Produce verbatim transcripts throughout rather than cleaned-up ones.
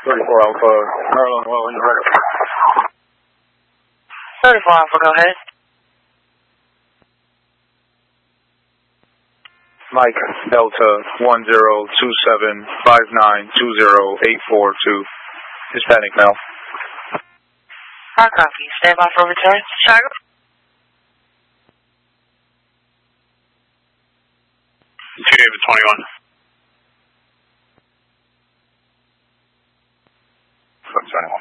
thirty-four Alpha, Maryland, well, you're ready. thirty-four Alpha, go ahead. Mike, Delta, one zero two seven five nine two zero eight four two, Hispanic male. Hard copy. Stand by for return. Chicago. two David twenty-one. twenty-one.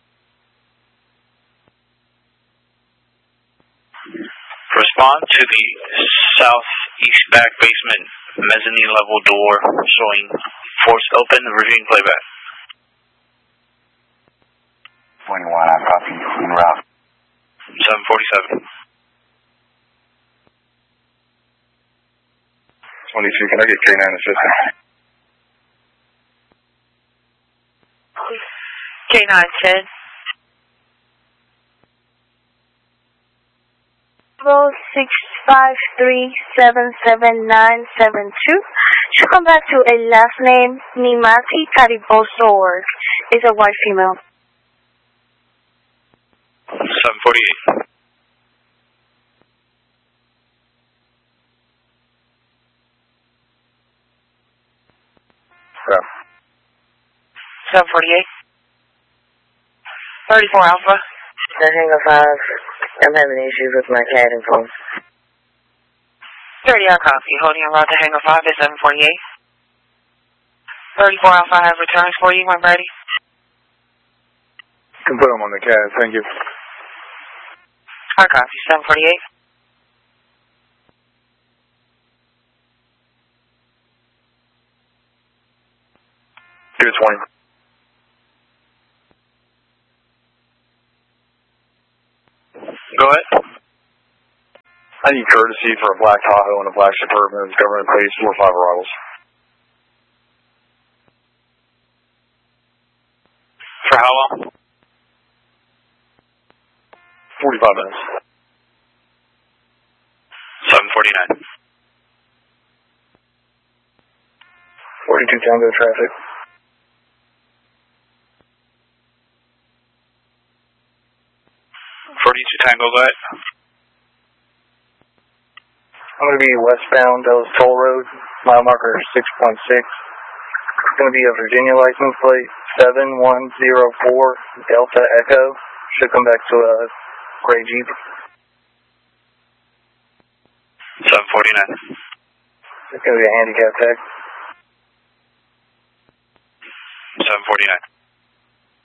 Respond to the southeast back basement mezzanine level door showing force open, reviewing playback. twenty-one, I'm copy. En route. seven forty-seven. twenty-two, can I get K nine assistance? K nine ten. six five three seven seven nine seven two. Should come back to a last name, Nimati Cariboso Org. Is a white female. seven forty-eight. Yeah. seven forty-eight. thirty-four Alpha. The Hangar five. I'm having issues with my cat and phone. thirty Alpha copy. Holding en route to Hangar five at seven forty-eight. thirty-four Alpha, I have returns for you when ready. You can put them on the C A D, thank you. Hard copy. seven forty-eight. Here's twenty. Go ahead. I need courtesy for a black Tahoe and a black Suburban as government pays four five arrivals. For how long? forty-five minutes. seven forty-nine. forty-two Tango traffic. forty-two Tango, go ahead. I'm going to be westbound Dulles Toll Road, mile marker six point six. It's going to be a Virginia license plate seven one zero four Delta Echo. Should come back to a gray Jeep. seven forty-nine. It's going to be a handicap tag. seven forty-nine.